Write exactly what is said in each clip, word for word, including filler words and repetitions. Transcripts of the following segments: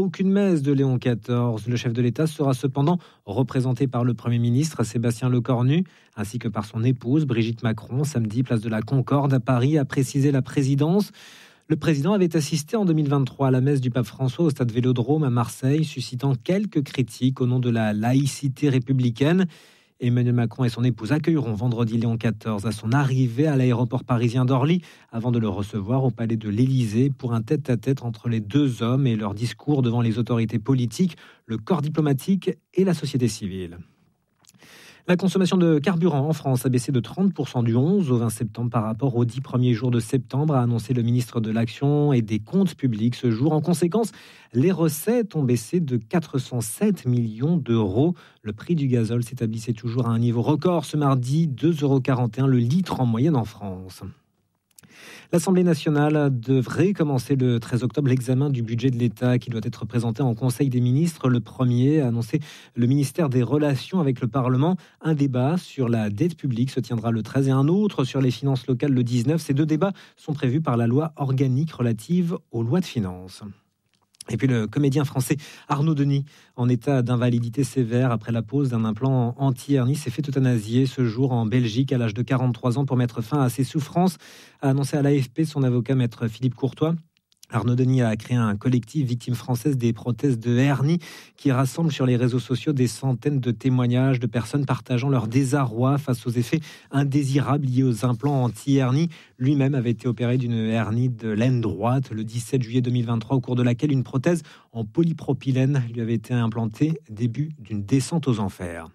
aucune messe de Léon quatorze. Le chef de l'État sera cependant représenté par le Premier ministre Sébastien Lecornu, ainsi que par son épouse Brigitte Macron, samedi, place de la Concorde à Paris, a précisé la présidence. Le président avait assisté en deux mille vingt-trois à la messe du pape François au stade Vélodrome à Marseille, suscitant quelques critiques au nom de la laïcité républicaine. Emmanuel Macron et son épouse accueilleront vendredi Léon quatorze à son arrivée à l'aéroport parisien d'Orly, avant de le recevoir au palais de l'Élysée pour un tête-à-tête entre les deux hommes et leur discours devant les autorités politiques, le corps diplomatique et la société civile. La consommation de carburant en France a baissé de trente pour cent du onze au vingt septembre par rapport aux dix premiers jours de septembre, a annoncé le ministre de l'Action et des Comptes publics ce jour. En conséquence, les recettes ont baissé de quatre cent sept millions d'euros. Le prix du gazole s'établissait toujours à un niveau record ce mardi, deux euros quarante et un le litre en moyenne en France. L'Assemblée nationale devrait commencer le treize octobre l'examen du budget de l'État qui doit être présenté en Conseil des ministres. Le premier a annoncé le ministère des Relations avec le Parlement. Un débat sur la dette publique se tiendra le treize et un autre sur les finances locales le dix-neuf. Ces deux débats sont prévus par la loi organique relative aux lois de finances. Et puis le comédien français Arnaud Denis, en état d'invalidité sévère après la pose d'un implant anti-hernie, s'est fait euthanasier ce jour en Belgique à l'âge de quarante-trois ans pour mettre fin à ses souffrances, a annoncé à l'A F P son avocat maître Philippe Courtois. Arnaud Denis a créé un collectif victimes françaises des prothèses de hernie qui rassemble sur les réseaux sociaux des centaines de témoignages de personnes partageant leur désarroi face aux effets indésirables liés aux implants anti-hernie. Lui-même avait été opéré d'une hernie de l'aine droite le dix-sept juillet deux mille vingt-trois, au cours de laquelle une prothèse en polypropylène lui avait été implantée, début d'une descente aux enfers.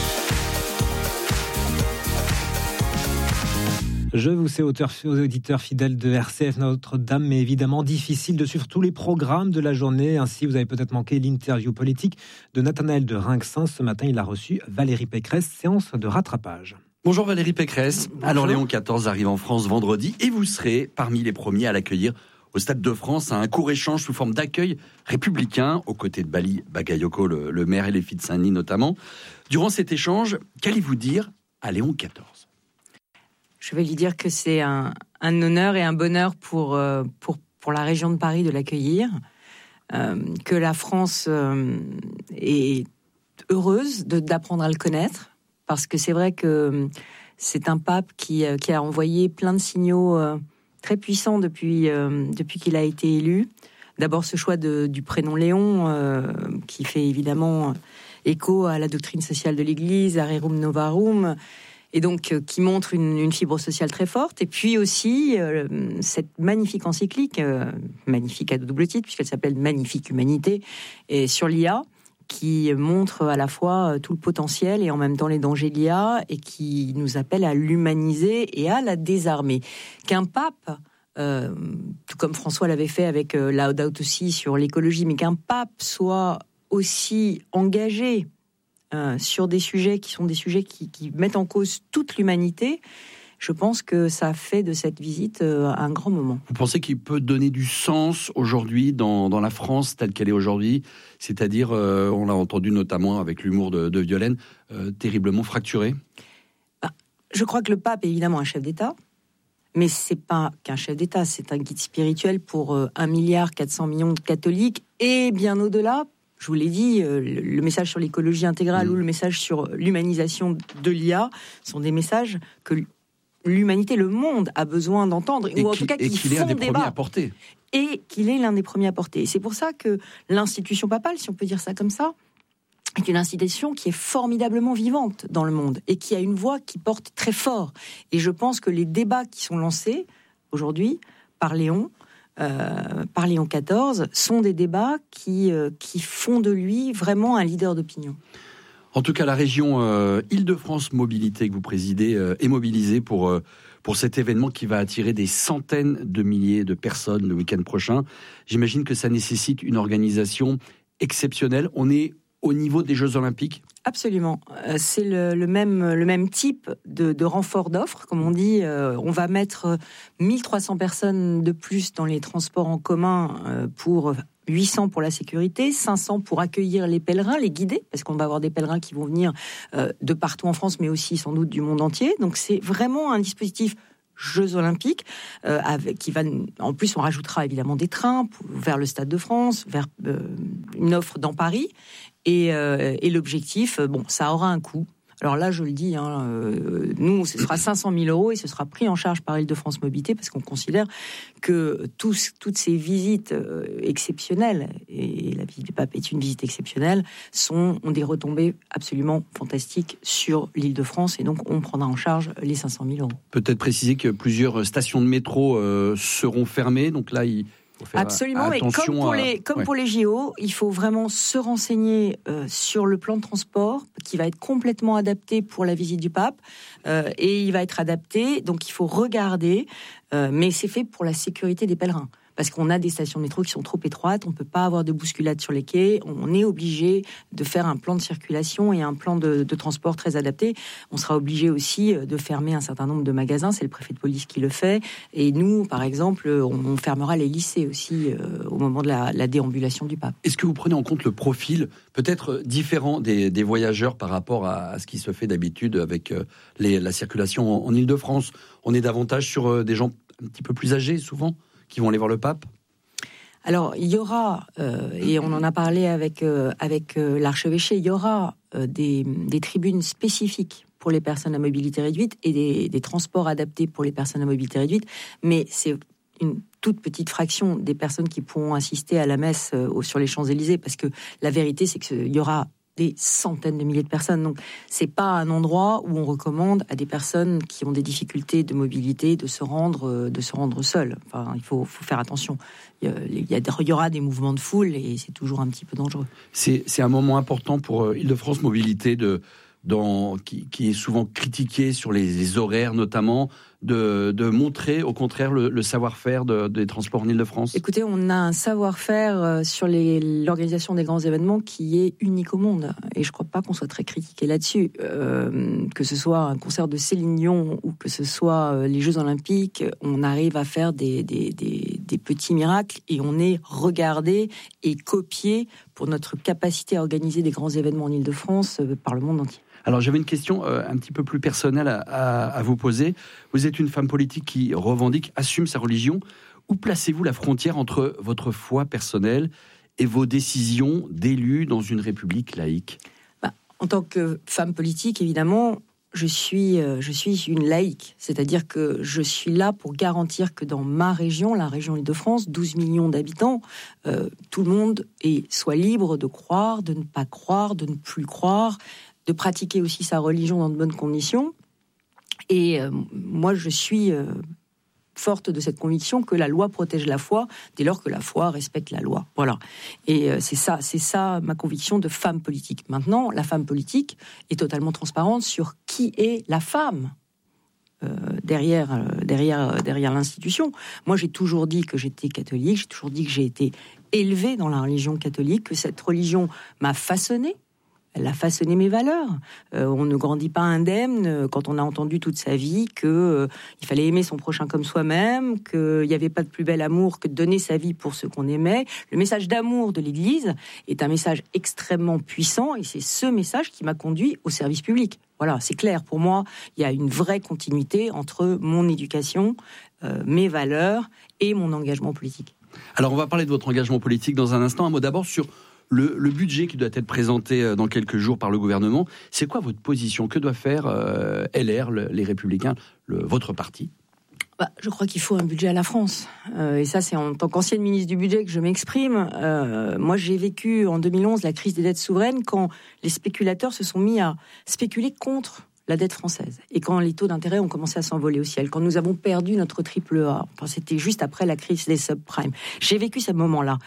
Je vous sais, auteurs, auditeurs fidèles de R C F Notre-Dame, mais évidemment difficile de suivre tous les programmes de la journée. Ainsi, vous avez peut-être manqué l'interview politique de Nathanaël de Rinxin. Ce matin, il a reçu Valérie Pécresse, séance de rattrapage. Bonjour Valérie Pécresse. Bonjour. Alors Léon quatorze arrive en France vendredi et vous serez parmi les premiers à l'accueillir au Stade de France à un court échange sous forme d'accueil républicain aux côtés de Bali Bagayoko, le, le maire et les filles de Saint-Denis notamment. Durant cet échange, qu'allez-vous dire à Léon quatorze ? Je vais lui dire que c'est un, un honneur et un bonheur pour, euh, pour, pour la région de Paris de l'accueillir, euh, que la France euh, est heureuse de, d'apprendre à le connaître, parce que c'est vrai que c'est un pape qui, qui a envoyé plein de signaux euh, très puissants depuis, euh, depuis qu'il a été élu. D'abord ce choix de, du prénom Léon, euh, qui fait évidemment écho à la doctrine sociale de l'Église, à Rerum Novarum, et donc euh, qui montre une, une fibre sociale très forte. Et puis aussi euh, cette magnifique encyclique, euh, magnifique à double titre, puisqu'elle s'appelle Magnifique Humanité, et sur l'I A, qui montre à la fois tout le potentiel et en même temps les dangers de l'I A, et qui nous appelle à l'humaniser et à la désarmer. Qu'un pape, euh, tout comme François l'avait fait avec euh, Laudato Si sur l'écologie, mais qu'un pape soit aussi engagé Euh, sur des sujets qui sont des sujets qui, qui mettent en cause toute l'humanité, je pense que ça fait de cette visite euh, un grand moment. Vous pensez qu'il peut donner du sens aujourd'hui dans, dans la France telle qu'elle est aujourd'hui, c'est-à-dire, euh, on l'a entendu notamment avec l'humour de, de Violaine, euh, terriblement fracturé ? Ah, je crois que le pape est évidemment un chef d'État, mais c'est pas qu'un chef d'État, c'est un guide spirituel pour euh, un milliard quatre cents millions de catholiques, et bien au-delà. Je vous l'ai dit, le message sur l'écologie intégrale mmh. ou le message sur l'humanisation de l'I A sont des messages que l'humanité, le monde a besoin d'entendre, et ou en qui, tout cas qui qu'il font est un des débat. premiers à porter. Et qu'il est l'un des premiers à porter. Et c'est pour ça que l'institution papale, si on peut dire ça comme ça, est une institution qui est formidablement vivante dans le monde et qui a une voix qui porte très fort. Et je pense que les débats qui sont lancés aujourd'hui par Léon, Euh, par Léon quatorze, sont des débats qui, euh, qui font de lui vraiment un leader d'opinion. En tout cas, la région euh, Île-de-France Mobilité que vous présidez euh, est mobilisée pour, euh, pour cet événement qui va attirer des centaines de milliers de personnes le week-end prochain. J'imagine que ça nécessite une organisation exceptionnelle. On est au niveau des Jeux Olympiques ? Absolument. C'est le, le, même, le même type de, de renfort d'offres, comme on dit. Euh, on va mettre mille trois cents personnes de plus dans les transports en commun euh, pour huit cents pour la sécurité, cinq cents pour accueillir les pèlerins, les guider, parce qu'on va avoir des pèlerins qui vont venir euh, de partout en France, mais aussi sans doute du monde entier. Donc c'est vraiment un dispositif Jeux Olympiques, euh, avec, qui va, en plus on rajoutera évidemment des trains pour, vers le Stade de France, vers, euh, une offre dans Paris. Et, euh, et l'objectif, bon, ça aura un coût. Alors là, je le dis, hein, euh, nous, ce sera cinq cent mille euros et ce sera pris en charge par Île-de-France Mobilité parce qu'on considère que tous, toutes ces visites euh, exceptionnelles, et la visite du pape est une visite exceptionnelle, sont, ont des retombées absolument fantastiques sur l'Île-de-France et donc on prendra en charge les cinq cent mille euros. Peut-être préciser que plusieurs stations de métro euh, seront fermées, donc là, il... Absolument, mais comme pour, à... les, comme ouais. pour les J O, il faut vraiment se renseigner euh, sur le plan de transport qui va être complètement adapté pour la visite du pape euh, et il va être adapté, donc il faut regarder, euh, mais c'est fait pour la sécurité des pèlerins. Parce qu'on a des stations de métro qui sont trop étroites, on ne peut pas avoir de bousculade sur les quais, on est obligé de faire un plan de circulation et un plan de, de transport très adapté. On sera obligé aussi de fermer un certain nombre de magasins, c'est le préfet de police qui le fait. Et nous, par exemple, on fermera les lycées aussi euh, au moment de la, la déambulation du pape. Est-ce que vous prenez en compte le profil peut-être différent des, des voyageurs par rapport à, à ce qui se fait d'habitude avec euh, les, la circulation en, en Île-de-France ? On est davantage sur euh, des gens un petit peu plus âgés, souvent, qui vont aller voir le pape ? Alors, il y aura, euh, et on en a parlé avec, euh, avec euh, l'archevêché, il y aura euh, des, des tribunes spécifiques pour les personnes à mobilité réduite et des, des transports adaptés pour les personnes à mobilité réduite, mais c'est une toute petite fraction des personnes qui pourront assister à la messe euh, sur les Champs-Élysées, parce que la vérité, c'est qu'il y aura des centaines de milliers de personnes. Donc, c'est pas un endroit où on recommande à des personnes qui ont des difficultés de mobilité de se rendre, de se rendre seules. Enfin, il faut, faut faire attention. Il y, a, il, y a, il y aura des mouvements de foule et c'est toujours un petit peu dangereux. C'est, c'est un moment important pour Île-de-France Mobilité de, dans, qui, qui est souvent critiqué sur les, les horaires notamment, de, de montrer au contraire le, le savoir-faire de, des transports en Île-de-France. Écoutez, on a un savoir-faire sur les, l'organisation des grands événements qui est unique au monde. Et je ne crois pas qu'on soit très critiqué là-dessus. Euh, que ce soit un concert de Céline Dion ou que ce soit les Jeux Olympiques, on arrive à faire des, des, des, des petits miracles et on est regardé et copié pour notre capacité à organiser des grands événements en Île-de-France par le monde entier. Alors j'avais une question euh, un petit peu plus personnelle à, à, à vous poser. Vous êtes une femme politique qui revendique, assume sa religion. Où placez-vous la frontière entre votre foi personnelle et vos décisions d'élue dans une république laïque ? Bah, en tant que femme politique, évidemment, je suis, euh, je suis une laïque. C'est-à-dire que je suis là pour garantir que dans ma région, la région Île-de-France, douze millions d'habitants, euh, tout le monde est, soit libre de croire, de ne pas croire, de ne plus croire, de pratiquer aussi sa religion dans de bonnes conditions. Et euh, moi, je suis euh, forte de cette conviction que la loi protège la foi dès lors que la foi respecte la loi. Voilà. Et euh, c'est ça, c'est ça ma conviction de femme politique. Maintenant, la femme politique est totalement transparente sur qui est la femme euh, derrière, euh, derrière, euh, derrière l'institution. Moi, j'ai toujours dit que j'étais catholique, j'ai toujours dit que j'ai été élevée dans la religion catholique, que cette religion m'a façonnée. Elle a façonné mes valeurs. Euh, on ne grandit pas indemne euh, quand on a entendu toute sa vie qu'il euh, fallait aimer son prochain comme soi-même, qu'il n'y avait pas de plus bel amour que de donner sa vie pour ce qu'on aimait. Le message d'amour de l'Église est un message extrêmement puissant et c'est ce message qui m'a conduit au service public. Voilà, c'est clair. Pour moi, il y a une vraie continuité entre mon éducation, euh, mes valeurs et mon engagement politique. Alors, on va parler de votre engagement politique dans un instant. Un mot d'abord sur Le, le budget qui doit être présenté dans quelques jours par le gouvernement. C'est quoi votre position ? Que doit faire euh, L R, le, les Républicains, le, votre parti ? Bah, je crois qu'il faut un budget à la France. Euh, et ça, c'est en tant qu'ancienne ministre du budget que je m'exprime. Euh, moi, j'ai vécu en deux mille onze la crise des dettes souveraines quand les spéculateurs se sont mis à spéculer contre la dette française. Et quand les taux d'intérêt ont commencé à s'envoler au ciel, quand nous avons perdu notre triple A, enfin, c'était juste après la crise des subprimes. J'ai vécu ce moment-là.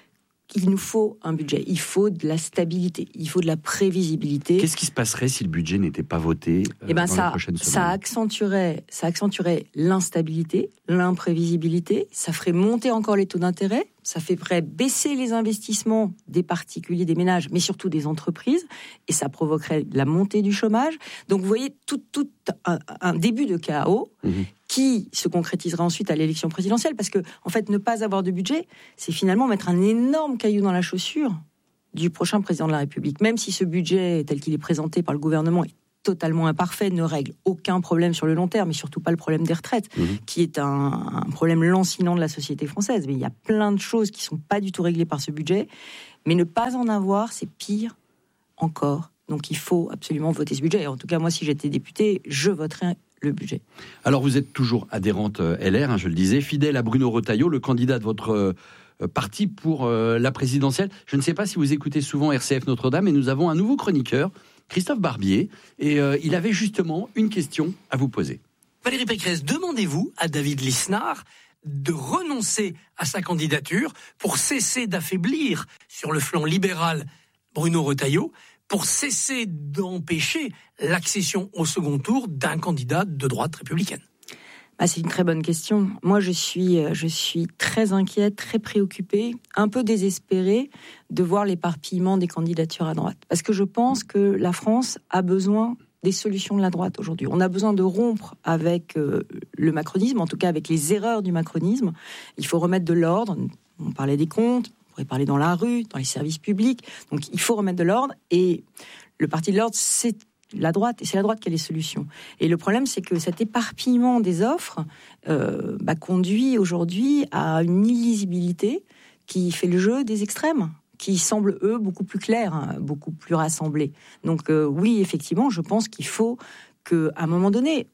Il nous faut un budget, il faut de la stabilité, il faut de la prévisibilité. Qu'est-ce qui se passerait si le budget n'était pas voté euh, eh ben dans ça, les prochaines semaines ? Ça accentuerait, ça accentuerait l'instabilité, l'imprévisibilité, ça ferait monter encore les taux d'intérêt, ça ferait baisser les investissements des particuliers, des ménages, mais surtout des entreprises, et ça provoquerait la montée du chômage. Donc vous voyez, tout, tout un, un début de chaos mmh. qui se concrétisera ensuite à l'élection présidentielle, parce que en fait, ne pas avoir de budget, c'est finalement mettre un énorme caillou dans la chaussure du prochain président de la République. Même si ce budget, tel qu'il est présenté par le gouvernement, est totalement imparfait, ne règle aucun problème sur le long terme, et surtout pas le problème des retraites, mmh. qui est un, un problème lancinant de la société française. Mais il y a plein de choses qui sont pas du tout réglées par ce budget. Mais ne pas en avoir, c'est pire encore. Donc il faut absolument voter ce budget. Et en tout cas, moi, si j'étais députée, je voterais le budget. Alors vous êtes toujours adhérente L R, hein, je le disais, fidèle à Bruno Retailleau, le candidat de votre euh, parti pour euh, la présidentielle. Je ne sais pas si vous écoutez souvent R C F Notre-Dame, mais nous avons un nouveau chroniqueur, Christophe Barbier, et euh, il avait justement une question à vous poser. Valérie Pécresse, demandez-vous à David Lisnard de renoncer à sa candidature pour cesser d'affaiblir sur le flanc libéral Bruno Retailleau, pour cesser d'empêcher l'accession au second tour d'un candidat de droite républicaine? Bah, c'est une très bonne question. Moi, je suis, je suis très inquiète, très préoccupée, un peu désespérée de voir l'éparpillement des candidatures à droite. Parce que je pense que la France a besoin des solutions de la droite aujourd'hui. On a besoin de rompre avec euh, le macronisme, en tout cas avec les erreurs du macronisme. Il faut remettre de l'ordre. On parlait des comptes, on pourrait parler dans la rue, dans les services publics. Donc il faut remettre de l'ordre. Et le parti de l'ordre, c'est la droite, et c'est la droite qui a les solutions. Et le problème, c'est que cet éparpillement des offres euh, bah, conduit aujourd'hui à une illisibilité qui fait le jeu des extrêmes, qui semblent, eux, beaucoup plus clairs, hein, beaucoup plus rassemblés. Donc euh, oui, effectivement, je pense qu'il faut qu'à un moment donné,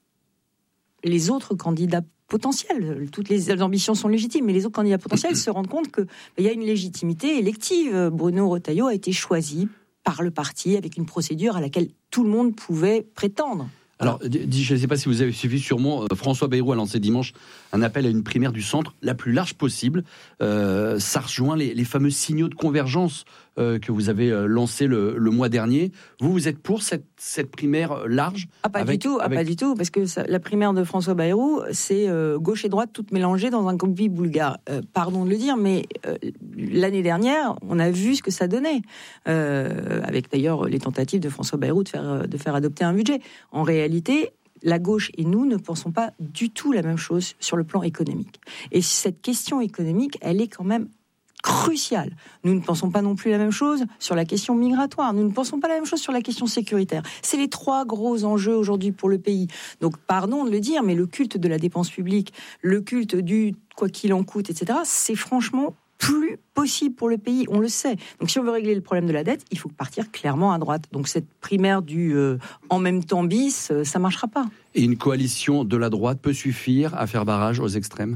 les autres candidats potentiels, toutes les ambitions sont légitimes, mais les autres candidats potentiels se rendent compte qu'il bah, y a une légitimité élective. Bruno Retailleau a été choisi par le parti avec une procédure à laquelle tout le monde pouvait prétendre. Alors, je ne sais pas si vous avez suivi, sûrement, François Bayrou a lancé dimanche un appel à une primaire du centre la plus large possible. Euh, ça rejoint les, les fameux signaux de convergence euh, que vous avez euh, lancés le, le mois dernier. Vous, vous êtes pour cette, cette primaire large? Ah, pas avec, du tout, ah, avec... pas du tout, parce que ça, la primaire de François Bayrou, c'est euh, gauche et droite toutes mélangées dans un cockpit bulgare. Euh, pardon de le dire, mais euh, l'année dernière, on a vu ce que ça donnait, euh, avec d'ailleurs les tentatives de François Bayrou de faire, de faire adopter un budget. En réalité, la gauche et nous ne pensons pas du tout la même chose sur le plan économique. Et cette question économique, elle est quand même cruciale. Nous ne pensons pas non plus la même chose sur la question migratoire. Nous ne pensons pas la même chose sur la question sécuritaire. C'est les trois gros enjeux aujourd'hui pour le pays. Donc, pardon de le dire, mais le culte de la dépense publique, le culte du quoi qu'il en coûte, et cetera, c'est franchement plus possible pour le pays, on le sait. Donc si on veut régler le problème de la dette, il faut partir clairement à droite. Donc cette primaire du euh, en même temps bis, euh, ça ne marchera pas. Et une coalition de la droite peut suffire à faire barrage aux extrêmes?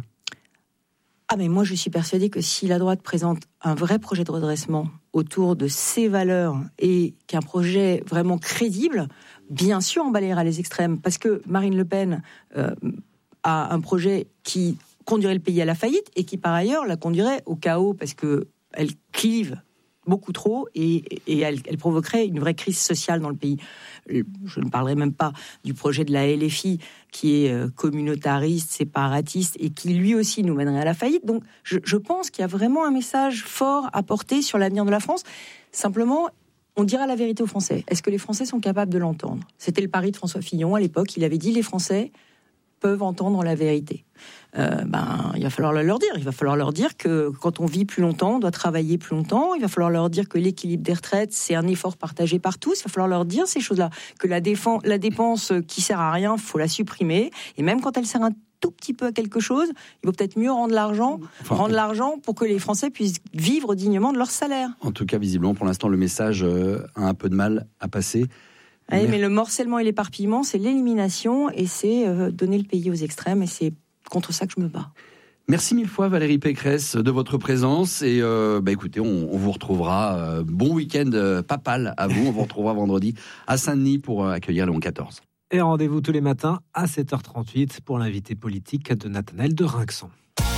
Ah mais moi je suis persuadée que si la droite présente un vrai projet de redressement autour de ses valeurs et qu'un projet vraiment crédible, bien sûr on balayera les extrêmes. Parce que Marine Le Pen euh, a un projet qui conduirait le pays à la faillite et qui par ailleurs la conduirait au chaos parce que elle clive beaucoup trop et, et elle, elle provoquerait une vraie crise sociale dans le pays. Je ne parlerai même pas du projet de la L F I qui est communautariste, séparatiste et qui lui aussi nous mènerait à la faillite. Donc je, je pense qu'il y a vraiment un message fort à porter sur l'avenir de la France. Simplement, on dira la vérité aux Français. Est-ce que les Français sont capables de l'entendre? C'était le pari de François Fillon à l'époque. Il avait dit les Français peuvent entendre la vérité. Euh, ben, il va falloir leur dire. Il va falloir leur dire que quand on vit plus longtemps, on doit travailler plus longtemps. Il va falloir leur dire que l'équilibre des retraites, c'est un effort partagé par tous. Il va falloir leur dire ces choses-là. Que la, défense, la dépense qui sert à rien, faut la supprimer. Et même quand elle sert un tout petit peu à quelque chose, il vaut peut-être mieux rendre l'argent, enfin, rendre l'argent pour que les Français puissent vivre dignement de leur salaire. En tout cas, visiblement, pour l'instant, le message euh, a un peu de mal à passer. Oui, mais le morcellement et l'éparpillement, c'est l'élimination et c'est euh, donner le pays aux extrêmes et c'est contre ça que je me bats. Merci mille fois Valérie Pécresse de votre présence et euh, bah écoutez, on, on vous retrouvera. Euh, bon week-end euh, papal à vous. On vous retrouvera vendredi à Saint-Denis pour euh, accueillir Léon quatorze. Et rendez-vous tous les matins à sept heures trente-huit pour l'invité politique de Nathanaël de Rinxon.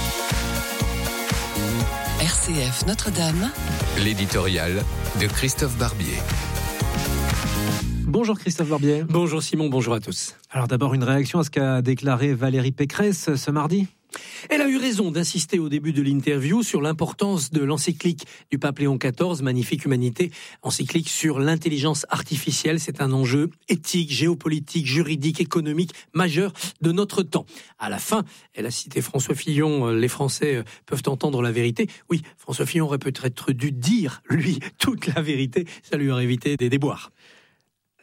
R C F Notre-Dame, l'éditorial de Christophe Barbier. Bonjour Christophe Barbier. Bonjour Simon, bonjour à tous. Alors d'abord une réaction à ce qu'a déclaré Valérie Pécresse ce mardi. Elle a eu raison d'insister au début de l'interview sur l'importance de l'encyclique du pape Léon quatorze, Magnifique Humanité, encyclique sur l'intelligence artificielle. C'est un enjeu éthique, géopolitique, juridique, économique majeur de notre temps. À la fin, elle a cité François Fillon, les Français peuvent entendre la vérité. Oui, François Fillon aurait peut-être dû dire, lui, toute la vérité, ça lui aurait évité des déboires.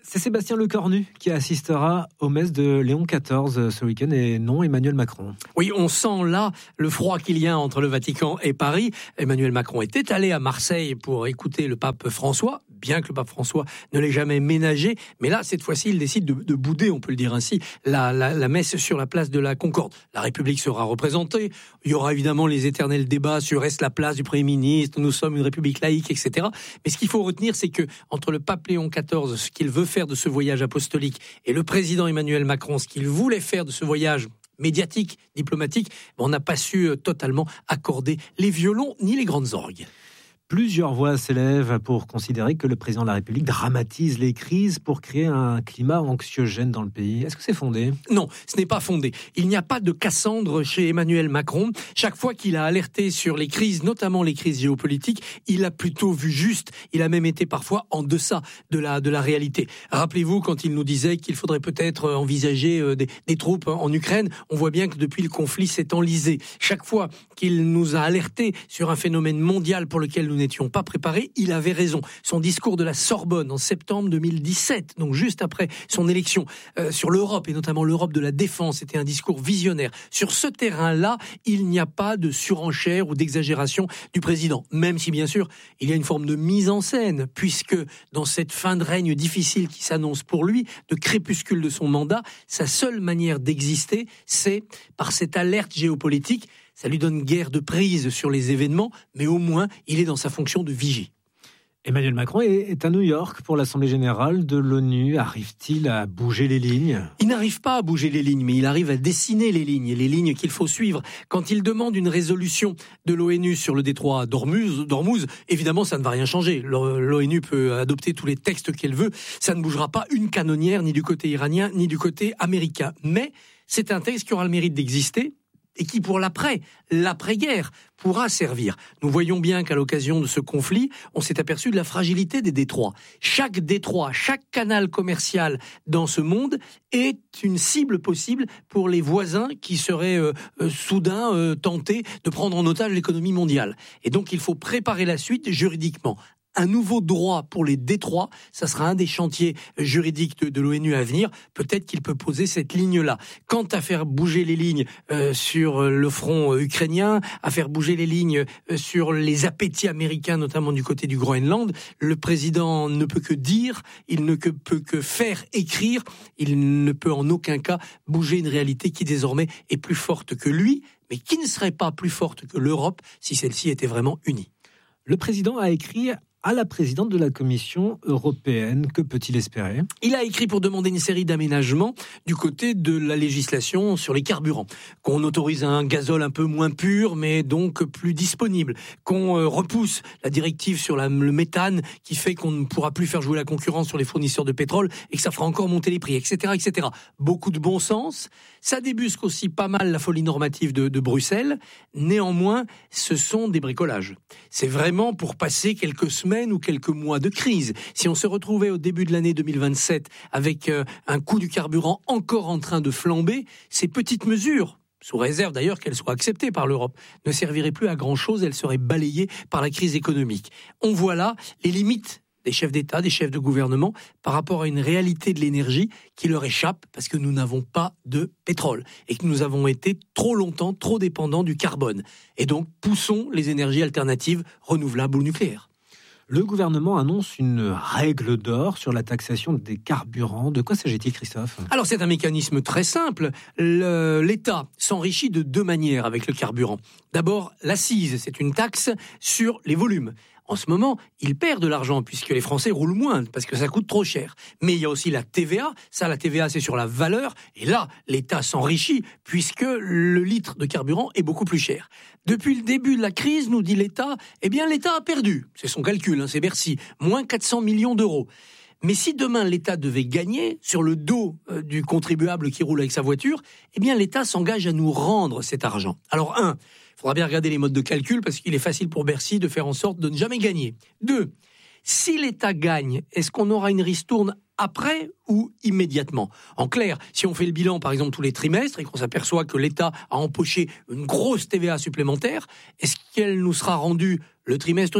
C'est Sébastien Lecornu qui assistera aux messes de Léon quatorze ce week-end et non Emmanuel Macron. Oui, on sent là le froid qu'il y a entre le Vatican et Paris. Emmanuel Macron était allé à Marseille pour écouter le pape François, bien que le pape François ne l'ait jamais ménagé. Mais là, cette fois-ci, il décide de, de bouder, on peut le dire ainsi, la, la, la messe sur la place de la Concorde. La République sera représentée. Il y aura évidemment les éternels débats sur est-ce la place du Premier ministre, nous sommes une République laïque, et cetera. Mais ce qu'il faut retenir, c'est que entre le pape Léon quatorze, ce qu'il veut faire de ce voyage apostolique, et le président Emmanuel Macron, ce qu'il voulait faire de ce voyage médiatique, diplomatique, on n'a pas su totalement accorder les violons ni les grandes orgues. Plusieurs voix s'élèvent pour considérer que le président de la République dramatise les crises pour créer un climat anxiogène dans le pays. Est-ce que c'est fondé ? Non, ce n'est pas fondé. Il n'y a pas de Cassandre chez Emmanuel Macron. Chaque fois qu'il a alerté sur les crises, notamment les crises géopolitiques, il a plutôt vu juste. Il a même été parfois en deçà de la, de la réalité. Rappelez-vous quand il nous disait qu'il faudrait peut-être envisager des, des troupes en Ukraine. On voit bien que depuis le conflit s'est enlisé. Chaque fois qu'il nous a alerté sur un phénomène mondial pour lequel nous n'étions pas préparés, il avait raison. Son discours de la Sorbonne en septembre deux mille dix-sept, donc juste après son élection, euh, sur l'Europe et notamment l'Europe de la défense, était un discours visionnaire. Sur ce terrain-là, il n'y a pas de surenchère ou d'exagération du président, même si bien sûr, il y a une forme de mise en scène, puisque dans cette fin de règne difficile qui s'annonce pour lui, de crépuscule de son mandat, sa seule manière d'exister, c'est par cette alerte géopolitique. Ça lui donne guère de prise sur les événements, mais au moins, il est dans sa fonction de vigie. Emmanuel Macron est à New York pour l'Assemblée générale de l'ONU. Arrive-t-il à bouger les lignes ? Il n'arrive pas à bouger les lignes, mais il arrive à dessiner les lignes, les lignes qu'il faut suivre. Quand il demande une résolution de l'ONU sur le détroit d'Ormuz, d'Ormuz, évidemment, ça ne va rien changer. L'ONU peut adopter tous les textes qu'elle veut. Ça ne bougera pas une canonnière, ni du côté iranien, ni du côté américain. Mais c'est un texte qui aura le mérite d'exister, et qui, pour l'après, l'après-guerre, pourra servir. Nous voyons bien qu'à l'occasion de ce conflit, on s'est aperçu de la fragilité des détroits. Chaque détroit, chaque canal commercial dans ce monde est une cible possible pour les voisins qui seraient euh, euh, soudain euh, tentés de prendre en otage l'économie mondiale. Et donc, il faut préparer la suite juridiquement. Un nouveau droit pour les détroits, ça sera un des chantiers juridiques de, de l'ONU à venir. Peut-être qu'il peut poser cette ligne-là. Quant à faire bouger les lignes euh, sur le front euh, ukrainien, à faire bouger les lignes euh, sur les appétits américains, notamment du côté du Groenland, le président ne peut que dire, il ne que, peut que faire écrire, il ne peut en aucun cas bouger une réalité qui désormais est plus forte que lui, mais qui ne serait pas plus forte que l'Europe si celle-ci était vraiment unie. Le président a écrit à la présidente de la Commission européenne. Que peut-il espérer ? Il a écrit pour demander une série d'aménagements du côté de la législation sur les carburants. Qu'on autorise un gazole un peu moins pur, mais donc plus disponible. Qu'on repousse la directive sur la, le méthane, qui fait qu'on ne pourra plus faire jouer la concurrence sur les fournisseurs de pétrole et que ça fera encore monter les prix, et cetera, et cetera. Beaucoup de bon sens. Ça débusque aussi pas mal la folie normative de, de Bruxelles. Néanmoins, ce sont des bricolages. C'est vraiment pour passer quelques semaines ou quelques mois de crise. Si on se retrouvait au début de l'année deux mille vingt-sept avec euh, un coût du carburant encore en train de flamber, ces petites mesures, sous réserve d'ailleurs qu'elles soient acceptées par l'Europe, ne serviraient plus à grand-chose, elles seraient balayées par la crise économique. On voit là les limites des chefs d'État, des chefs de gouvernement, par rapport à une réalité de l'énergie qui leur échappe parce que nous n'avons pas de pétrole et que nous avons été trop longtemps, trop dépendants du carbone. Et donc, poussons les énergies alternatives renouvelables ou nucléaires. Le gouvernement annonce une règle d'or sur la taxation des carburants. De quoi s'agit-il, Christophe ? Alors, c'est un mécanisme très simple. Le, L'État s'enrichit de deux manières avec le carburant. D'abord, l'accise, c'est une taxe sur les volumes. En ce moment, il perd de l'argent puisque les Français roulent moins parce que ça coûte trop cher. Mais il y a aussi la T V A. Ça, la T V A, c'est sur la valeur. Et là, l'État s'enrichit puisque le litre de carburant est beaucoup plus cher. Depuis le début de la crise, nous dit l'État, eh bien, l'État a perdu. C'est son calcul, hein, c'est Bercy. Moins quatre cents millions d'euros. Mais si demain l'État devait gagner sur le dos euh, du contribuable qui roule avec sa voiture, eh bien, l'État s'engage à nous rendre cet argent. Alors, un, il faudra bien regarder les modes de calcul parce qu'il est facile pour Bercy de faire en sorte de ne jamais gagner. Deux, si l'État gagne, est-ce qu'on aura une ristourne après ou immédiatement ? En clair, si on fait le bilan par exemple tous les trimestres et qu'on s'aperçoit que l'État a empoché une grosse T V A supplémentaire, est-ce qu'elle nous sera rendue le trimestre suivant ?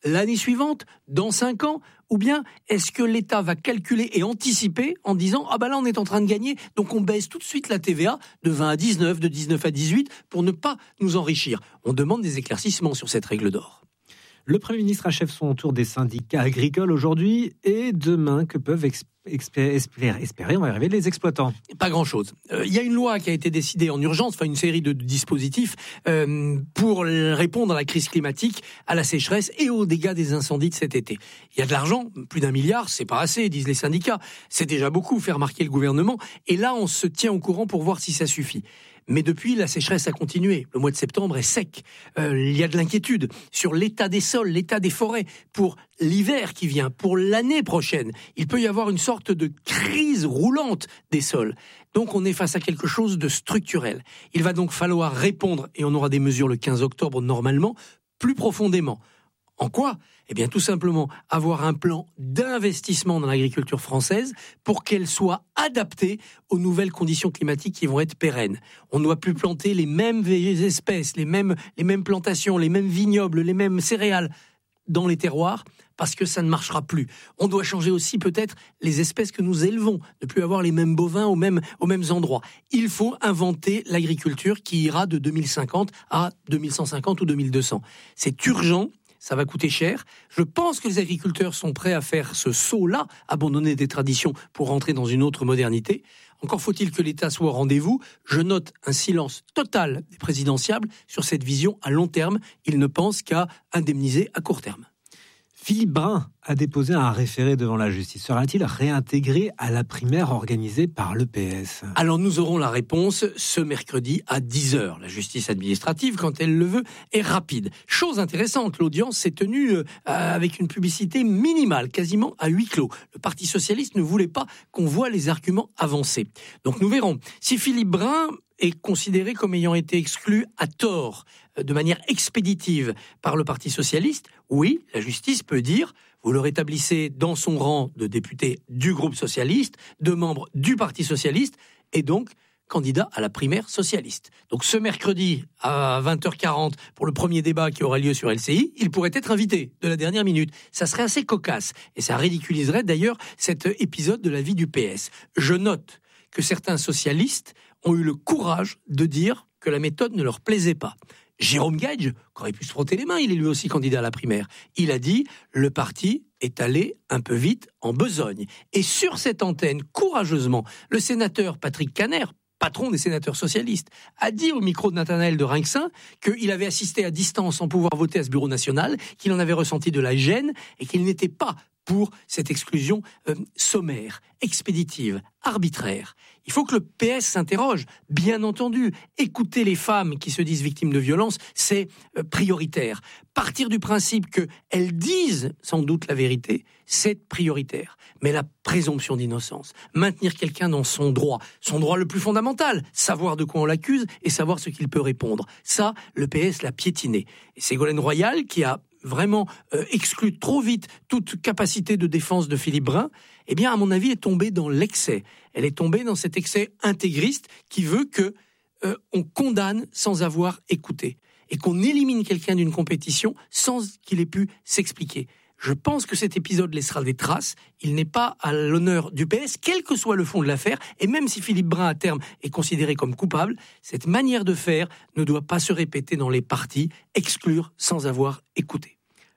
l'année suivante, dans cinq ans? Ou bien est-ce que l'État va calculer et anticiper en disant « Ah ben là, on est en train de gagner, donc on baisse tout de suite la T V A de vingt à dix-neuf, de dix-neuf à dix-huit pour ne pas nous enrichir ?» On demande des éclaircissements sur cette règle d'or. Le Premier ministre achève son tour des syndicats agricoles aujourd'hui et demain. Que peuvent exp- expé- espérer, espérer, on va y arriver, les exploitants? Pas grand-chose. Il euh, y a une loi qui a été décidée en urgence, enfin une série de, de dispositifs euh, pour répondre à la crise climatique, à la sécheresse et aux dégâts des incendies de cet été. Il y a de l'argent, plus d'un milliard, c'est pas assez, disent les syndicats. C'est déjà beaucoup, fait remarquer le gouvernement. Et là, on se tient au courant pour voir si ça suffit. Mais depuis, la sécheresse a continué. Le mois de septembre est sec. Euh, il y a de l'inquiétude sur l'état des sols, l'état des forêts, pour l'hiver qui vient, pour l'année prochaine. Il peut y avoir une sorte de crise roulante des sols. Donc on est face à quelque chose de structurel. Il va donc falloir répondre, et on aura des mesures le quinze octobre normalement, plus profondément. En quoi ? Eh bien, tout simplement, avoir un plan d'investissement dans l'agriculture française pour qu'elle soit adaptée aux nouvelles conditions climatiques qui vont être pérennes. On ne doit plus planter les mêmes espèces, les mêmes, les mêmes plantations, les mêmes vignobles, les mêmes céréales dans les terroirs, parce que ça ne marchera plus. On doit changer aussi peut-être les espèces que nous élevons, ne plus avoir les mêmes bovins aux mêmes, aux mêmes endroits. Il faut inventer l'agriculture qui ira de deux mille cinquante à deux mille cent cinquante ou deux mille deux cents. C'est urgent. Ça va coûter cher. Je pense que les agriculteurs sont prêts à faire ce saut-là, abandonner des traditions pour rentrer dans une autre modernité. Encore faut-il que l'État soit au rendez-vous. Je note un silence total des présidentiables sur cette vision à long terme. Ils ne pensent qu'à indemniser à court terme. Philippe Brun a déposé un référé devant la justice. Sera-t-il réintégré à la primaire organisée par l'E P S ? Alors nous aurons la réponse ce mercredi à dix heures. La justice administrative, quand elle le veut, est rapide. Chose intéressante, l'audience s'est tenue euh, avec une publicité minimale, quasiment à huis clos. Le Parti socialiste ne voulait pas qu'on voit les arguments avancés. Donc nous verrons. Si Philippe Brun est considéré comme ayant été exclu à tort, de manière expéditive par le Parti socialiste, oui, la justice peut dire, vous le rétablissez dans son rang de député du groupe socialiste, de membre du Parti socialiste, et donc candidat à la primaire socialiste. Donc ce mercredi à vingt heures quarante, pour le premier débat qui aura lieu sur L C I, il pourrait être invité de la dernière minute. Ça serait assez cocasse, et ça ridiculiserait d'ailleurs cet épisode de la vie du P S. Je note que certains socialistes ont eu le courage de dire que la méthode ne leur plaisait pas. Jérôme Gage, qui aurait pu se frotter les mains, il est lui aussi candidat à la primaire. Il a dit « le parti est allé un peu vite en besogne ». Et sur cette antenne, courageusement, le sénateur Patrick Kanner, patron des sénateurs socialistes, a dit au micro de Nathanaël de Rinxin qu'il avait assisté à distance sans pouvoir voter à ce bureau national, qu'il en avait ressenti de la gêne et qu'il n'était pas pour cette exclusion euh, sommaire, expéditive, arbitraire. Il faut que le P S s'interroge, bien entendu. Écouter les femmes qui se disent victimes de violences, c'est euh, prioritaire. Partir du principe qu'elles disent sans doute la vérité, c'est prioritaire. Mais la présomption d'innocence, maintenir quelqu'un dans son droit, son droit le plus fondamental, savoir de quoi on l'accuse et savoir ce qu'il peut répondre. Ça, le P S l'a piétiné. Et Ségolène Royal, qui a vraiment euh, exclu trop vite toute capacité de défense de Philippe Brun, eh bien, à mon avis, est tombée dans l'excès. Elle est tombée dans cet excès intégriste qui veut que euh, on condamne sans avoir écouté et qu'on élimine quelqu'un d'une compétition sans qu'il ait pu s'expliquer. Je pense que cet épisode laissera des traces. Il n'est pas à l'honneur du P S, quel que soit le fond de l'affaire. Et même si Philippe Brun, à terme, est considéré comme coupable, cette manière de faire ne doit pas se répéter dans les partis, exclure sans avoir écouté.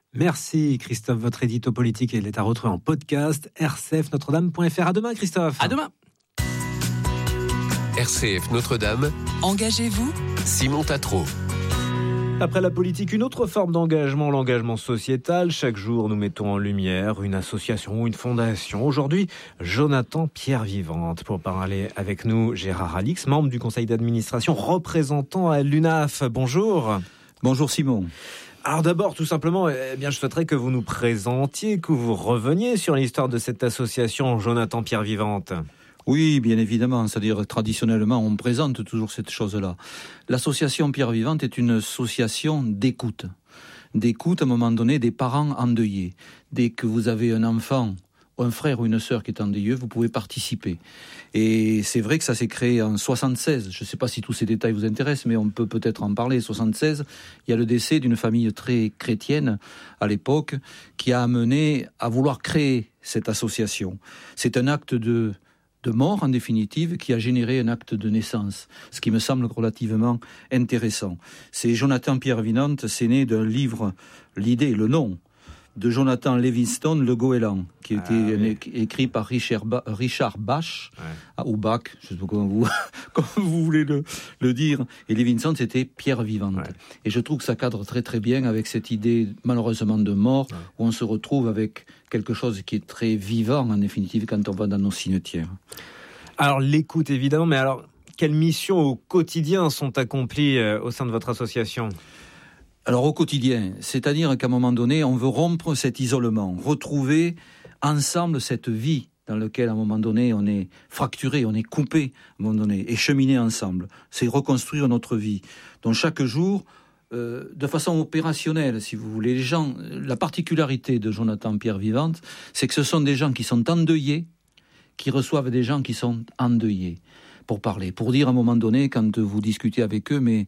Merci Christophe, votre édito politique est à retrouver en podcast, r c f notre dame point f r. À demain Christophe. À demain. R C F Notre-Dame. Engagez-vous. Simon Tatro. Après la politique, une autre forme d'engagement, l'engagement sociétal. Chaque jour, nous mettons en lumière une association ou une fondation. Aujourd'hui, Jonathan Pierre Vivante. Pour parler avec nous, Gérard Alix, membre du conseil d'administration, représentant à l'U N A F. Bonjour. Bonjour Simon. Alors d'abord, tout simplement, eh bien, je souhaiterais que vous nous présentiez, que vous reveniez sur l'histoire de cette association Jonathan Pierre Vivante. Oui, bien évidemment, c'est-à-dire traditionnellement, on présente toujours cette chose-là. L'association Pierre Vivante est une association d'écoute. D'écoute, à un moment donné, des parents endeuillés. Dès que vous avez un enfant un frère ou une sœur qui est endeuillé, vous pouvez participer. Et c'est vrai que ça s'est créé en soixante-seize. Je ne sais pas si tous ces détails vous intéressent, mais on peut peut-être en parler. soixante-seize, il y a le décès d'une famille très chrétienne à l'époque qui a amené à vouloir créer cette association. C'est un acte de, de mort, en définitive, qui a généré un acte de naissance, ce qui me semble relativement intéressant. C'est Jonathan Pierre-Vivant, c'est né d'un livre, l'idée, le nom, de Jonathan Livingston, Le Goéland, qui a été ah, oui. écrit par Richard, ba- Richard Bach, ouais. ou Bach, je ne sais pas comment vous, comment vous voulez le, le dire. Et Livingston, c'était Pierre vivante. Ouais. Et je trouve que ça cadre très très bien avec cette idée, malheureusement, de mort, ouais. où on se retrouve avec quelque chose qui est très vivant, en définitive, quand on va dans nos cimetières. Alors, l'écoute, évidemment, mais alors, quelles missions au quotidien sont accomplies euh, au sein de votre association ? Alors au quotidien, c'est-à-dire qu'à un moment donné, on veut rompre cet isolement, retrouver ensemble cette vie dans laquelle à un moment donné on est fracturé, on est coupé à un moment donné, et cheminer ensemble. C'est reconstruire notre vie. Donc chaque jour, euh, de façon opérationnelle, si vous voulez, les gens, la particularité de Jonathan Pierre-Vivant, c'est que ce sont des gens qui sont endeuillés, qui reçoivent des gens qui sont endeuillés, pour parler, pour dire à un moment donné, quand vous discutez avec eux, mais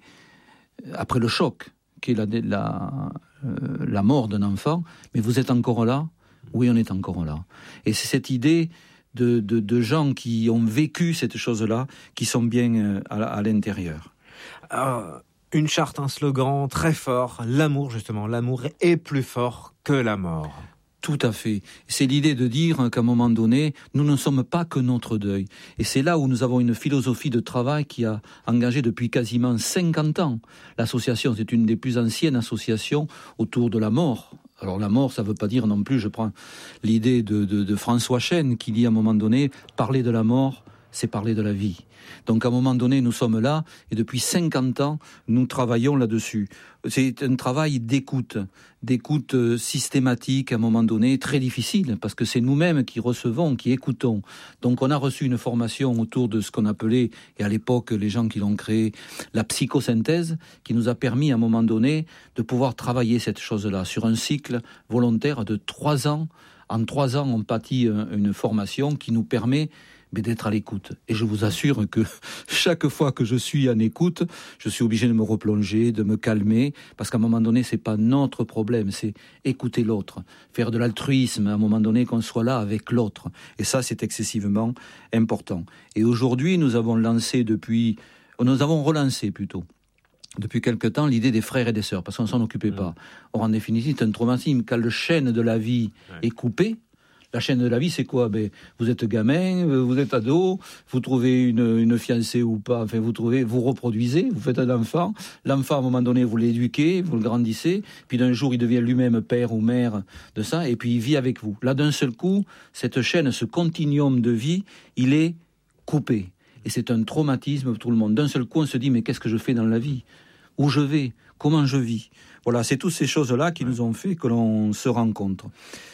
après le choc, qui est la, la, euh, la mort d'un enfant, mais vous êtes encore là ? Oui, on est encore là. Et c'est cette idée de, de, de gens qui ont vécu cette chose-là, qui sont bien euh, à, à l'intérieur. Euh, une charte, un slogan très fort, l'amour justement, l'amour est plus fort que la mort. Tout à fait. C'est l'idée de dire qu'à un moment donné, nous ne sommes pas que notre deuil. Et c'est là où nous avons une philosophie de travail qui a engagé depuis quasiment cinquante ans. L'association, c'est une des plus anciennes associations autour de la mort. Alors la mort, ça ne veut pas dire non plus, je prends l'idée de, de, de François Chêne qui dit à un moment donné, parler de la mort, c'est parler de la vie. Donc à un moment donné, nous sommes là, et depuis cinquante ans, nous travaillons là-dessus. C'est un travail d'écoute, d'écoute systématique, à un moment donné, très difficile, parce que c'est nous-mêmes qui recevons, qui écoutons. Donc on a reçu une formation autour de ce qu'on appelait, et à l'époque, les gens qui l'ont créé, la psychosynthèse, qui nous a permis, à un moment donné, de pouvoir travailler cette chose-là, sur un cycle volontaire de trois ans. En trois ans, on bâtit une formation qui nous permet mais d'être à l'écoute. Et je vous assure que chaque fois que je suis en écoute, je suis obligé de me replonger, de me calmer, parce qu'à un moment donné, c'est pas notre problème, c'est écouter l'autre, faire de l'altruisme, à un moment donné, qu'on soit là avec l'autre. Et ça, c'est excessivement important. Et aujourd'hui, nous avons lancé depuis, nous avons relancé plutôt, depuis quelque temps, l'idée des frères et des sœurs, parce qu'on ne s'en occupait pas. Or, en définitive, c'est un traumatisme. Quand le chêne de la vie est coupé, la chaîne de la vie, c'est quoi ? Ben, vous êtes gamin, vous êtes ado, vous trouvez une, une fiancée ou pas, enfin, vous trouvez, vous reproduisez, vous faites un enfant. L'enfant, à un moment donné, vous l'éduquez, vous le grandissez, puis d'un jour, il devient lui-même père ou mère de ça, et puis il vit avec vous. Là, d'un seul coup, cette chaîne, ce continuum de vie, il est coupé. Et c'est un traumatisme pour tout le monde. D'un seul coup, on se dit, mais qu'est-ce que je fais dans la vie ? Où je vais ? Comment je vis ? Voilà, c'est toutes ces choses-là qui nous ont fait que l'on se rencontre.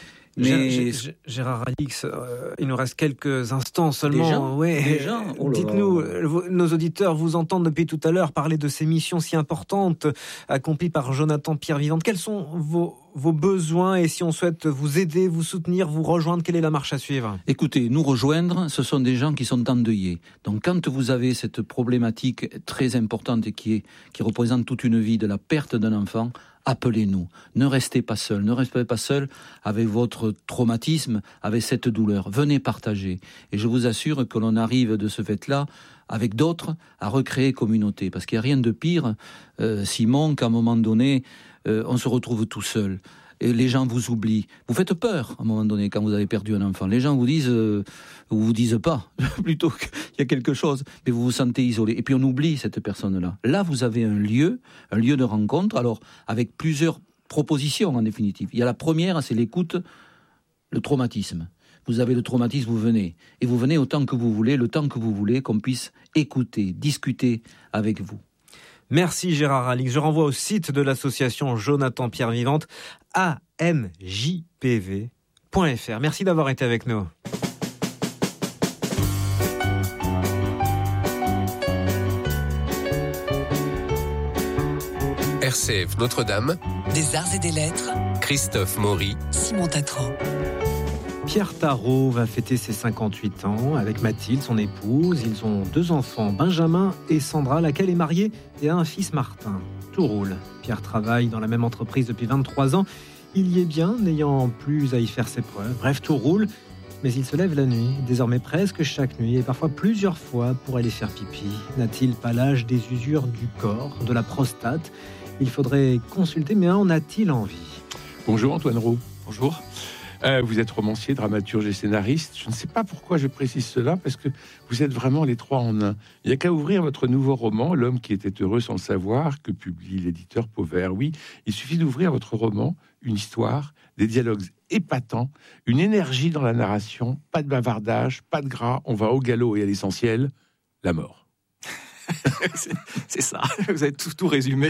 Mais Gérard Alix, euh, il nous reste quelques instants seulement. Déjà, ouais. déjà oh là Dites-nous, là. euh, nos auditeurs vous entendent depuis tout à l'heure parler de ces missions si importantes accomplies par Jonathan Pierre-Vivant. Quels sont vos, vos besoins et si on souhaite vous aider, vous soutenir, vous rejoindre, quelle est la marche à suivre ? Écoutez, nous rejoindre, ce sont des gens qui sont endeuillés. Donc quand vous avez cette problématique très importante et qui, est, qui représente toute une vie de la perte d'un enfant, appelez-nous. Ne restez pas seul. Ne restez pas seul avec votre traumatisme, avec cette douleur. Venez partager. Et je vous assure que l'on arrive de ce fait-là, avec d'autres, à recréer communauté. Parce qu'il n'y a rien de pire, euh, Simon, qu'à un moment donné, euh, on se retrouve tout seul. Et les gens vous oublient. Vous faites peur, à un moment donné, quand vous avez perdu un enfant. Les gens vous disent, euh, ou vous disent pas, plutôt qu'il y a quelque chose, mais vous vous sentez isolé. Et puis on oublie cette personne-là. Là, vous avez un lieu, un lieu de rencontre, alors avec plusieurs propositions, en définitive. Il y a la première, c'est l'écoute, le traumatisme. Vous avez le traumatisme, vous venez. Et vous venez autant que vous voulez, le temps que vous voulez, qu'on puisse écouter, discuter avec vous. Merci Gérard Alix. Je renvoie au site de l'association Jonathan Pierre-Vivant, a m j p v point f r. Merci d'avoir été avec nous. R C F Notre-Dame, des arts et des lettres, Christophe Maury, Simon Tatran. Pierre Tarot va fêter ses cinquante-huit ans avec Mathilde, son épouse. Ils ont deux enfants, Benjamin et Sandra, laquelle est mariée et a un fils, Martin. Tout roule. Pierre travaille dans la même entreprise depuis vingt-trois ans. Il y est bien, n'ayant plus à y faire ses preuves. Bref, tout roule. Mais il se lève la nuit, désormais presque chaque nuit, et parfois plusieurs fois pour aller faire pipi. N'a-t-il pas l'âge des usures du corps, de la prostate ? Il faudrait consulter, mais en a-t-il envie ? Bonjour Antoine Roux. Bonjour. Euh, vous êtes romancier, dramaturge et scénariste. Je ne sais pas pourquoi je précise cela, parce que vous êtes vraiment les trois en un. Il n'y a qu'à ouvrir votre nouveau roman, L'homme qui était heureux sans le savoir, que publie l'éditeur Pauvert. Oui, il suffit d'ouvrir votre roman, une histoire, des dialogues épatants, une énergie dans la narration, pas de bavardage, pas de gras, on va au galop et à l'essentiel, la mort. c'est, c'est ça, vous avez tout, tout résumé.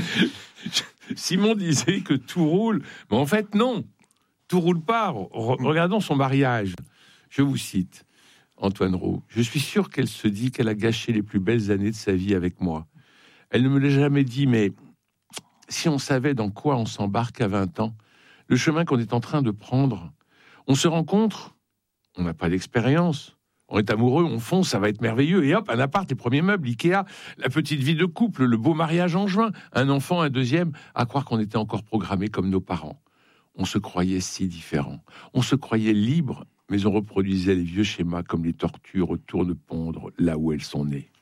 Simon disait que tout roule, mais en fait non, tout roule pas. Re- regardons son mariage. Je vous cite, Antoine Roux. Je suis sûr qu'elle se dit qu'elle a gâché les plus belles années de sa vie avec moi. Elle ne me l'a jamais dit, mais si on savait dans quoi on s'embarque à vingt ans, le chemin qu'on est en train de prendre, on se rencontre, on n'a pas d'expérience, on est amoureux, on fonce, ça va être merveilleux, et hop, un appart, les premiers meubles, Ikea, la petite vie de couple, le beau mariage en juin, un enfant, un deuxième, à croire qu'on était encore programmés comme nos parents. On se croyait si différents, on se croyait libres, mais on reproduisait les vieux schémas comme les tortues retournent de pondre là où elles sont nées.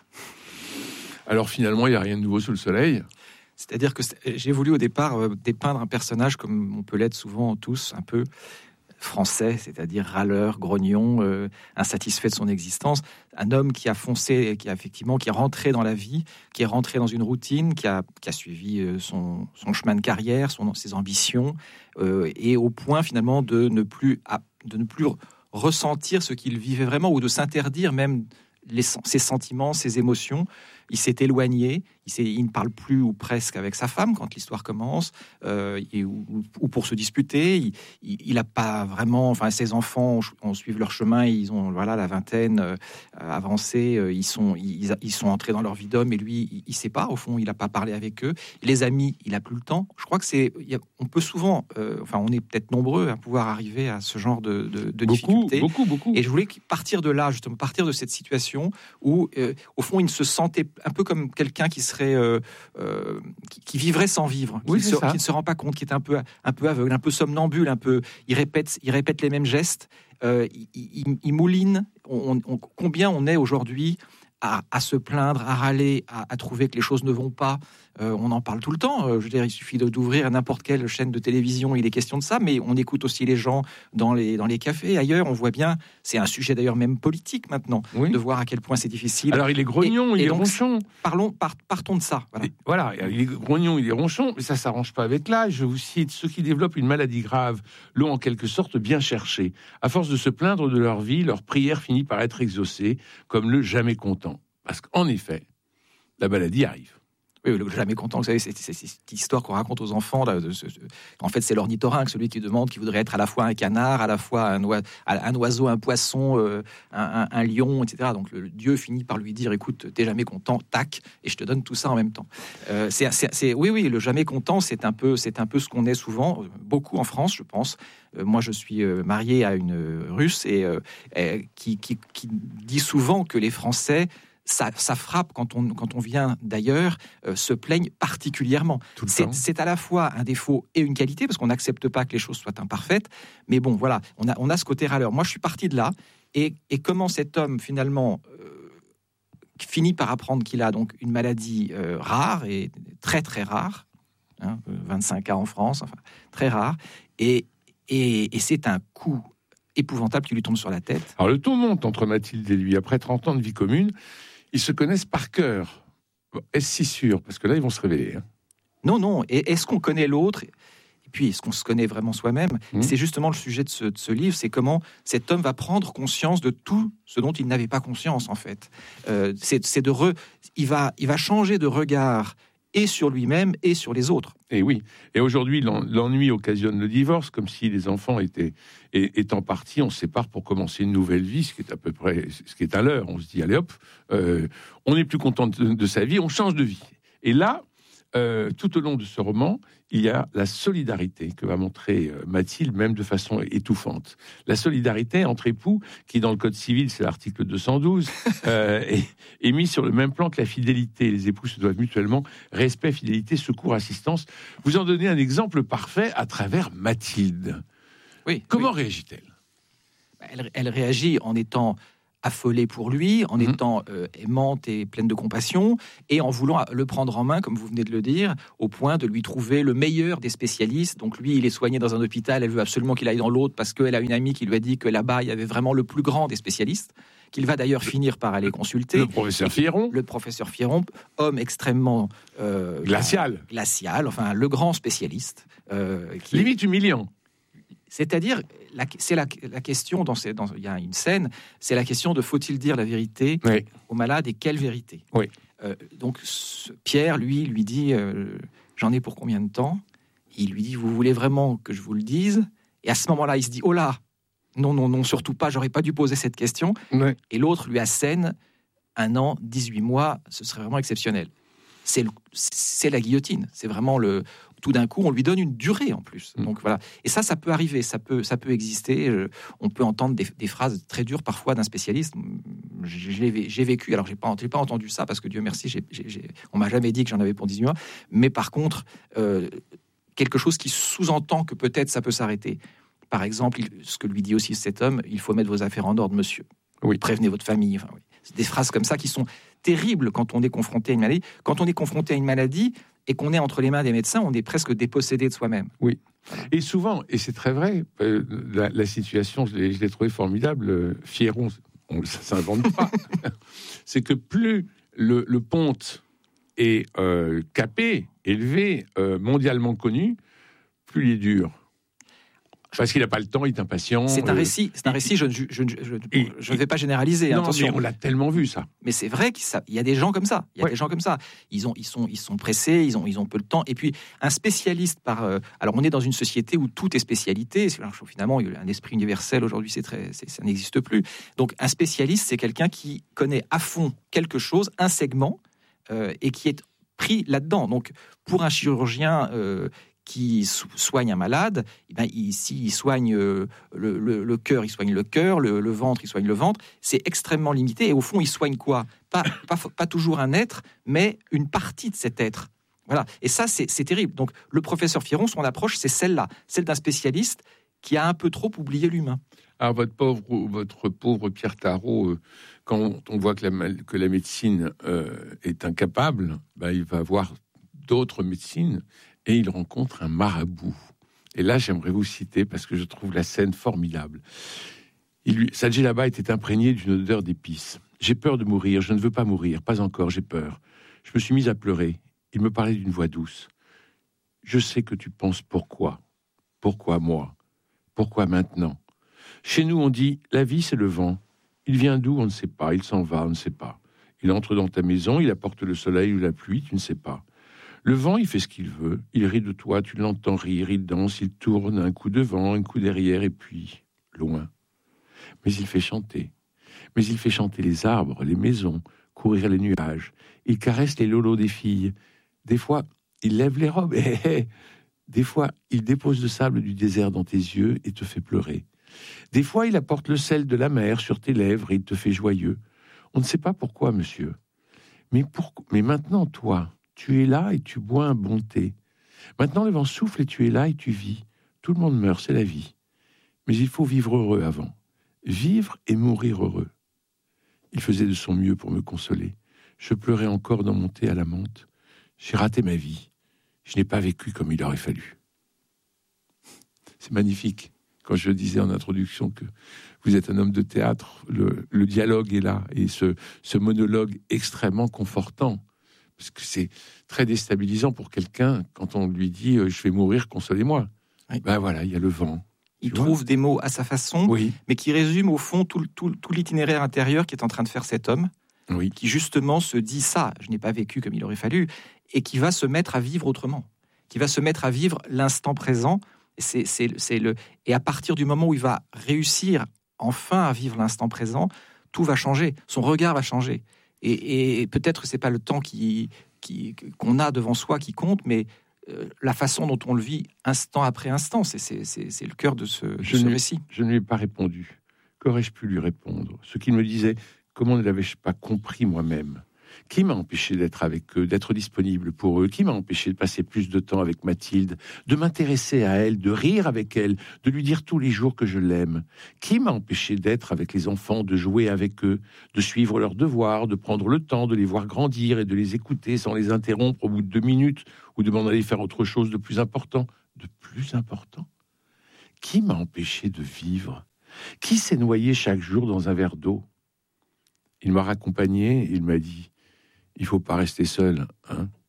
Alors finalement, il n'y a rien de nouveau sous le soleil. C'est-à-dire que j'ai voulu au départ euh, dépeindre un personnage comme on peut l'être souvent tous, un peu français, c'est-à-dire râleur, grognon, euh, insatisfait de son existence, un homme qui a foncé, qui a effectivement, qui est rentré dans la vie, qui est rentré dans une routine, qui a, qui a suivi euh, son, son chemin de carrière, son, ses ambitions, euh, et au point finalement de ne plus, à, de ne plus ressentir ce qu'il vivait vraiment, ou de s'interdire même les, ses sentiments, ses émotions. Il s'est éloigné, il, s'est, il ne parle plus ou presque avec sa femme quand l'histoire commence, euh, et, ou, ou pour se disputer. Il n'a pas vraiment, enfin ses enfants ont, ont suivi leur chemin, ils ont voilà la vingtaine euh, avancée, euh, ils sont ils, ils sont entrés dans leur vie d'homme et lui il, il sait pas, au fond il n'a pas parlé avec eux. Les amis, il a plus le temps. Je crois que c'est, a, on peut souvent, euh, enfin on est peut-être nombreux à pouvoir arriver à ce genre de, de, de beaucoup, difficultés. Beaucoup, beaucoup. Et je voulais partir de là justement, partir de cette situation où euh, au fond il ne se sentait un peu comme quelqu'un qui serait euh, euh, qui, qui vivrait sans vivre, oui, qui, se, qui ne se rend pas compte, qui est un peu un peu aveugle, un peu somnambule, un peu il répète il répète les mêmes gestes, euh, il, il, il mouline. On, on, combien on est aujourd'hui à, à se plaindre, à râler, à, à trouver que les choses ne vont pas. Euh, on en parle tout le temps. Euh, je veux dire, il suffit de, d'ouvrir n'importe quelle chaîne de télévision, il est question de ça, mais on écoute aussi les gens dans les, dans les cafés, ailleurs. On voit bien, c'est un sujet d'ailleurs même politique maintenant, oui. de voir à quel point c'est difficile. Alors il est grognon, et, il et est donc, ronchon. Parlons, part, partons de ça. Voilà. Et, voilà, il est grognon, il est ronchon, mais ça ne s'arrange pas avec l'âge. Je vous cite, ceux qui développent une maladie grave l'ont en quelque sorte bien cherché. À force de se plaindre de leur vie, leur prière finit par être exaucée, comme le jamais content. Parce qu'en effet, la maladie arrive. Oui, le jamais content, vous savez, c'est, c'est, c'est cette histoire qu'on raconte aux enfants. Là, de, de, de, en fait, c'est l'ornithorynque, celui qui demande, qui voudrait être à la fois un canard, à la fois un, oise, un oiseau, un poisson, euh, un, un, un lion, et cetera. Donc, le, le Dieu finit par lui dire, écoute, t'es jamais content, tac, et je te donne tout ça en même temps. Euh, c'est, c'est, c'est, oui, oui, le jamais content, c'est un peu, c'est un peu ce qu'on est souvent, beaucoup en France, je pense. Euh, moi, je suis marié à une Russe et euh, euh, qui, qui, qui dit souvent que les Français Ça, ça frappe quand on, quand on vient d'ailleurs, euh, se plaignent particulièrement. C'est, c'est à la fois un défaut et une qualité, parce qu'on n'accepte pas que les choses soient imparfaites. Mais bon, voilà, on a, on a ce côté râleur. Moi, je suis parti de là. Et, et comment cet homme, finalement, euh, finit par apprendre qu'il a donc une maladie euh, rare, et très, très rare, hein, vingt-cinq cas en France, enfin, très rare. Et, et, et c'est un coup épouvantable qui lui tombe sur la tête. Alors, le ton monte entre Mathilde et lui. Après trente ans de vie commune, ils se connaissent par cœur. Est-ce si sûr ? Parce que là, ils vont se révéler. Hein. Non, non. Et est-ce qu'on connaît l'autre ? Et puis, est-ce qu'on se connaît vraiment soi-même ? mmh. C'est justement le sujet de ce, de ce livre. C'est comment cet homme va prendre conscience de tout ce dont il n'avait pas conscience, en fait. Euh, c'est, c'est de re... il va, il va changer de regard et sur lui-même et sur les autres. Et oui. Et aujourd'hui, l'ennui occasionne le divorce, comme si les enfants étaient étant partis, on se sépare pour commencer une nouvelle vie, ce qui est à peu près, ce qui est à l'heure. On se dit, allez hop, euh, on n'est plus content de, de sa vie, on change de vie. Et là, euh, tout au long de ce roman, il y a la solidarité que va montrer Mathilde, même de façon étouffante. La solidarité entre époux, qui dans le Code civil, c'est l'article deux cent douze, euh, est, est mis sur le même plan que la fidélité. Les époux se doivent mutuellement respect, fidélité, secours, assistance. Vous en donnez un exemple parfait à travers Mathilde. Oui. Comment oui. réagit-elle ? elle, elle réagit en étant affolée pour lui, en mmh. étant euh, aimante et pleine de compassion, et en voulant le prendre en main, comme vous venez de le dire, au point de lui trouver le meilleur des spécialistes. Donc lui, il est soigné dans un hôpital, elle veut absolument qu'il aille dans l'autre, parce qu'elle a une amie qui lui a dit que là-bas, il y avait vraiment le plus grand des spécialistes, qu'il va d'ailleurs finir par aller consulter. Le professeur Fieron. Le professeur Fieron, homme extrêmement... Euh, glacial. Glacial, enfin, le grand spécialiste. Euh, qui Limite humiliant. C'est-à-dire, la, c'est la, la question, dans, ces, dans il y a une scène, c'est la question de faut-il dire la vérité oui. au malade et quelle vérité oui. euh, Donc ce, Pierre, lui, lui dit euh, j'en ai pour combien de temps ? Il lui dit vous voulez vraiment que je vous le dise ? Et à ce moment-là, il se dit oh là, non, non, non, surtout pas, j'aurais pas dû poser cette question. Oui. Et l'autre lui assène un an, dix-huit mois, ce serait vraiment exceptionnel. C'est, le, c'est la guillotine, c'est vraiment le... Tout d'un coup, on lui donne une durée en plus. Mmh. Donc voilà. Et ça, ça peut arriver, ça peut, ça peut exister. Euh, on peut entendre des, des phrases très dures parfois d'un spécialiste. J'ai, j'ai vécu, alors j'ai pas, j'ai pas entendu ça parce que Dieu merci, j'ai, j'ai, j'ai, on m'a jamais dit que j'en avais pour dix-huit mois. Mais par contre, euh, quelque chose qui sous-entend que peut-être ça peut s'arrêter. Par exemple, il, ce que lui dit aussi cet homme, il faut mettre vos affaires en ordre, monsieur. Oui. Prévenez votre famille. Enfin, oui. C'est des phrases comme ça qui sont terribles quand on est confronté à une maladie. Quand on est confronté à une maladie et qu'on est entre les mains des médecins, on est presque dépossédé de soi-même. Oui. Et souvent, et c'est très vrai, euh, la, la situation, je l'ai, je l'ai trouvée formidable. Euh, Fieron, on, ça ne s'invente pas. C'est que plus le, le ponte est euh, capé, élevé, euh, mondialement connu, plus il est dur. Parce qu'il n'a pas le temps, il est impatient. C'est un récit, c'est un récit. Je ne je, je, je, je, je vais pas généraliser. Non, attention. Mais on l'a tellement vu ça. Mais c'est vrai qu'il y a des gens comme ça. Il y a ouais. des gens comme ça. Ils ont, ils sont, ils sont pressés. Ils ont, ils ont peu de temps. Et puis un spécialiste par. Euh, alors on est dans une société où tout est spécialité. Alors, finalement, il y a un esprit universel aujourd'hui. C'est très, c'est, ça n'existe plus. Donc un spécialiste, c'est quelqu'un qui connaît à fond quelque chose, un segment, euh, et qui est pris là-dedans. Donc pour un chirurgien. Euh, qui soigne un malade, eh ben, ici, il soigne euh, le, le, le cœur, il soigne le cœur, le, le ventre, il soigne le ventre. C'est extrêmement limité. Et au fond, il soigne quoi ? Pas, pas, pas toujours un être, mais une partie de cet être. Voilà. Et ça, c'est, c'est terrible. Donc, le professeur Fieron, son approche, c'est celle-là, celle d'un spécialiste qui a un peu trop oublié l'humain. Alors, votre pauvre, votre pauvre Pierre Tarot, euh, quand on voit que la, que la médecine euh, est incapable, ben, il va voir d'autres médecines. Et il rencontre un marabout. Et là, j'aimerais vous citer parce que je trouve la scène formidable. Il lui, sa djellaba était imprégnée d'une odeur d'épices. J'ai peur de mourir, je ne veux pas mourir, pas encore, j'ai peur. Je me suis mise à pleurer. Il me parlait d'une voix douce. Je sais que tu penses pourquoi. Pourquoi moi ? Pourquoi maintenant ? Chez nous, on dit la vie, c'est le vent. Il vient d'où ? On ne sait pas. Il s'en va, on ne sait pas. Il entre dans ta maison, il apporte le soleil ou la pluie, tu ne sais pas. Le vent, il fait ce qu'il veut. Il rit de toi, tu l'entends rire, il danse, il tourne, un coup devant, un coup derrière, et puis loin. Mais il fait chanter. Mais il fait chanter les arbres, les maisons, courir les nuages. Il caresse les lolos des filles. Des fois, il lève les robes. Et, et, des fois, il dépose le sable du désert dans tes yeux et te fait pleurer. Des fois, il apporte le sel de la mer sur tes lèvres et il te fait joyeux. On ne sait pas pourquoi, monsieur. Mais, pour... Mais maintenant, toi... Tu es là et tu bois un bon thé. Maintenant, le vent souffle et tu es là et tu vis. Tout le monde meurt, c'est la vie. Mais il faut vivre heureux avant. Vivre et mourir heureux. Il faisait de son mieux pour me consoler. Je pleurais encore dans mon thé à la menthe. J'ai raté ma vie. Je n'ai pas vécu comme il aurait fallu. C'est magnifique. Quand je disais en introduction que vous êtes un homme de théâtre, le, le dialogue est là. Et ce, ce monologue extrêmement confortant. Parce que c'est très déstabilisant pour quelqu'un quand on lui dit euh, « je vais mourir, consolez-moi oui. ». Ben voilà, il y a le vent. Il trouve vois des mots à sa façon, oui. mais qui résument au fond tout, tout, tout l'itinéraire intérieur qui est en train de faire cet homme, oui. qui justement se dit ça, je n'ai pas vécu comme il aurait fallu, et qui va se mettre à vivre autrement, qui va se mettre à vivre l'instant présent. C'est, c'est, c'est le... Et à partir du moment où il va réussir enfin à vivre l'instant présent, tout va changer, son regard va changer. Et, et peut-être que c'est pas le temps qui, qui, qu'on a devant soi qui compte, mais euh, la façon dont on le vit instant après instant. C'est, c'est, c'est, c'est le cœur de ce, de Je ce ne- récit. Je ne lui ai pas répondu. Qu'aurais-je pu lui répondre? Ce qu'il me disait, comment ne l'avais-je pas compris moi-même? Qui m'a empêché d'être avec eux, d'être disponible pour eux? Qui m'a empêché de passer plus de temps avec Mathilde, de m'intéresser à elle, de rire avec elle, de lui dire tous les jours que je l'aime? Qui m'a empêché d'être avec les enfants, de jouer avec eux, de suivre leurs devoirs, de prendre le temps de les voir grandir et de les écouter sans les interrompre au bout de deux minutes ou de m'en aller faire autre chose de plus important? De plus important? Qui m'a empêché de vivre? Qui s'est noyé chaque jour dans un verre d'eau? Il m'a raccompagné, il m'a dit: il faut pas rester seul, hein.